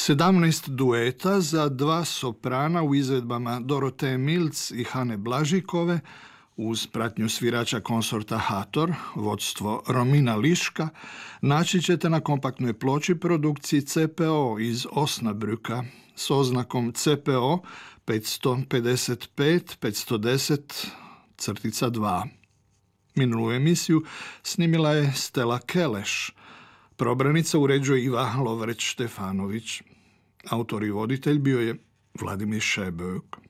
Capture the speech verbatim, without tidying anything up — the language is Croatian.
sedamnaest dueta za dva soprana u izvedbama Dorote Milc i Hane Blažikove, uz pratnju svirača konsorta Hator, vodstvo Romina Liška, naći ćete na kompaktnoj ploči produkciji C P O iz Osnabrücka s oznakom C P O petsto pedeset pet petsto deset dva. Minulu emisiju snimila je Stella Keleš. Probranica uređuje Iva Lovreć Štefanović. Autor i voditelj bio je Vladimir Šebek.